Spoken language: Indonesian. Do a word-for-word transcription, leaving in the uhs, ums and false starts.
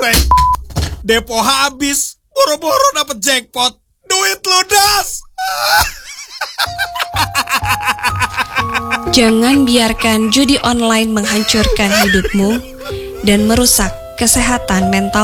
Bre, depo habis, boro-boro dapet jackpot, duit ludas. Jangan biarkan judi online menghancurkan hidupmu dan merusak kesehatan mental